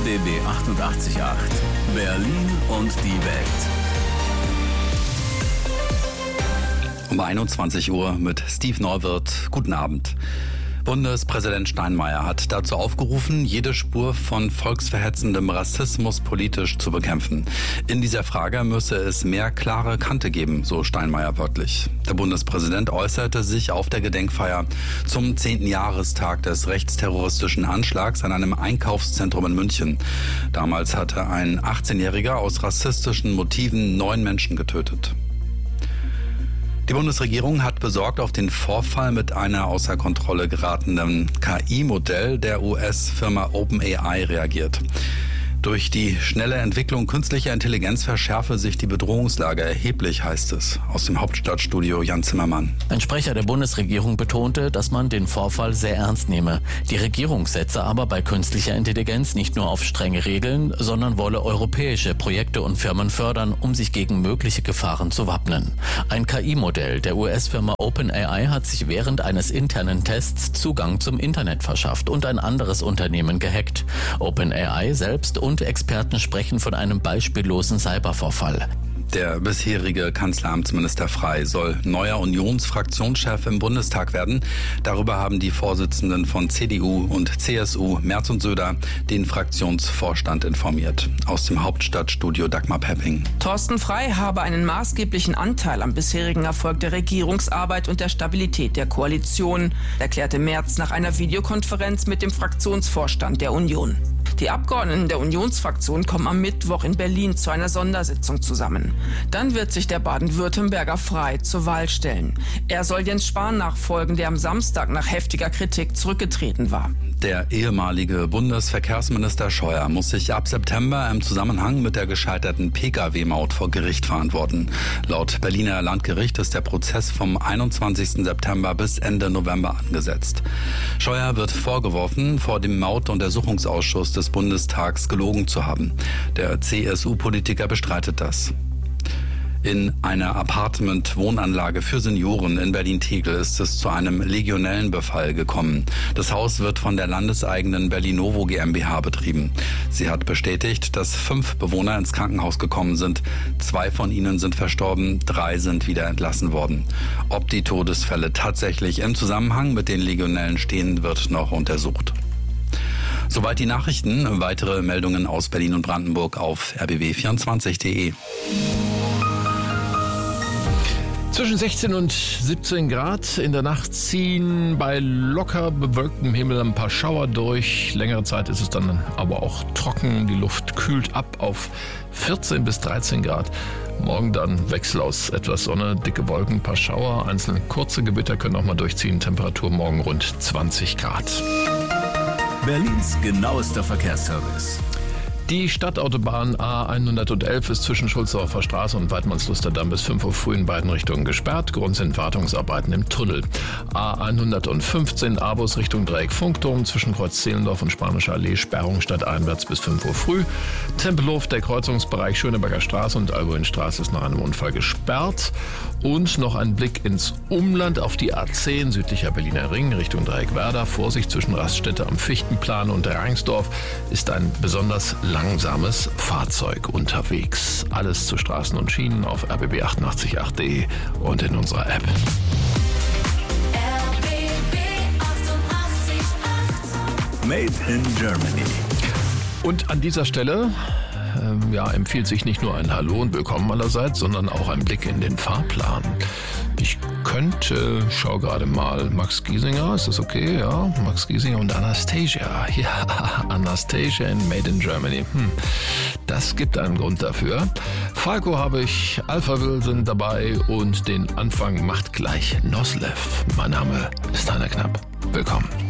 RBB 88.8 Berlin und die Welt. Um 21 Uhr mit Steve Norwirt. Guten Abend. Bundespräsident Steinmeier hat dazu aufgerufen, jede Spur von volksverhetzendem Rassismus politisch zu bekämpfen. In dieser Frage müsse es mehr klare Kante geben, so Steinmeier wörtlich. Der Bundespräsident äußerte sich auf der Gedenkfeier zum 10. Jahrestag des rechtsterroristischen Anschlags an einem Einkaufszentrum in München. Damals hatte ein 18-Jähriger aus rassistischen Motiven 9 Menschen getötet. Die Bundesregierung hat besorgt auf den Vorfall mit einer außer Kontrolle geratenen KI-Modell der US-Firma OpenAI reagiert. Durch die schnelle Entwicklung künstlicher Intelligenz verschärfe sich die Bedrohungslage erheblich, heißt es. Aus dem Hauptstadtstudio Jan Zimmermann. Ein Sprecher der Bundesregierung betonte, dass man den Vorfall sehr ernst nehme. Die Regierung setze aber bei künstlicher Intelligenz nicht nur auf strenge Regeln, sondern wolle europäische Projekte und Firmen fördern, um sich gegen mögliche Gefahren zu wappnen. Ein KI-Modell der US-Firma OpenAI hat sich während eines internen Tests Zugang zum Internet verschafft und ein anderes Unternehmen gehackt. OpenAI selbst und Experten sprechen von einem beispiellosen Cybervorfall. Der bisherige Kanzleramtsminister Frey soll neuer Unionsfraktionschef im Bundestag werden. Darüber haben die Vorsitzenden von CDU und CSU, Merz und Söder, den Fraktionsvorstand informiert. Aus dem Hauptstadtstudio Dagmar Pepping. Thorsten Frey habe einen maßgeblichen Anteil am bisherigen Erfolg der Regierungsarbeit und der Stabilität der Koalition, erklärte Merz nach einer Videokonferenz mit dem Fraktionsvorstand der Union. Die Abgeordneten der Unionsfraktion kommen am Mittwoch in Berlin zu einer Sondersitzung zusammen. Dann wird sich der Baden-Württemberger Frey zur Wahl stellen. Er soll Jens Spahn nachfolgen, der am Samstag nach heftiger Kritik zurückgetreten war. Der ehemalige Bundesverkehrsminister Scheuer muss sich ab September im Zusammenhang mit der gescheiterten Pkw-Maut vor Gericht verantworten. Laut Berliner Landgericht ist der Prozess vom 21. September bis Ende November angesetzt. Scheuer wird vorgeworfen, vor dem Mautuntersuchungsausschuss des Bundestags gelogen zu haben. Der CSU-Politiker bestreitet das. In einer Apartment-Wohnanlage für Senioren in Berlin-Tegel ist es zu einem Legionellenbefall gekommen. Das Haus wird von der landeseigenen Berlinovo GmbH betrieben. Sie hat bestätigt, dass 5 Bewohner ins Krankenhaus gekommen sind. 2 von ihnen sind verstorben, 3 sind wieder entlassen worden. Ob die Todesfälle tatsächlich im Zusammenhang mit den Legionellen stehen, wird noch untersucht. Soweit die Nachrichten. Weitere Meldungen aus Berlin und Brandenburg auf rbb24.de. Zwischen 16 und 17 Grad. In der Nacht ziehen bei locker bewölktem Himmel ein paar Schauer durch. Längere Zeit ist es dann aber auch trocken. Die Luft kühlt ab auf 14 bis 13 Grad. Morgen dann Wechsel aus etwas Sonne, dicke Wolken, ein paar Schauer. Einzelne kurze Gewitter können auch mal durchziehen. Temperatur morgen rund 20 Grad. Berlins genauester Verkehrsservice. Die Stadtautobahn A111 ist zwischen Schulzdorfer Straße und Weidmannslusterdamm bis 5 Uhr früh in beiden Richtungen gesperrt. Grund sind Wartungsarbeiten im Tunnel. A115 A-Bus Richtung Dreieck Funkturm zwischen Kreuz Zehlendorf und Spanische Allee, Sperrung stadteinwärts bis 5 Uhr früh. Tempelhof, der Kreuzungsbereich Schöneberger Straße und Albuinstraße ist nach einem Unfall gesperrt. Und noch ein Blick ins Umland auf die A10 südlicher Berliner Ring Richtung Dreieck-Werder. Vorsicht zwischen Raststätte am Fichtenplan und Rangsdorf ist ein besonders langsames Fahrzeug unterwegs. Alles zu Straßen und Schienen auf rbb888.de und in unserer App. RBB 88.8 Made in Germany. Und an dieser Stelle empfiehlt sich nicht nur ein Hallo und Willkommen allerseits, sondern auch ein Blick in den Fahrplan. Ich schau gerade mal, Max Giesinger, ist das okay? Ja, Max Giesinger und Anastasia. Ja, Anastasia in Made in Germany. Das gibt einen Grund dafür. Falco habe ich, Alphaville sind dabei und den Anfang macht gleich Noslev. Mein Name ist Heiner Knapp. Willkommen.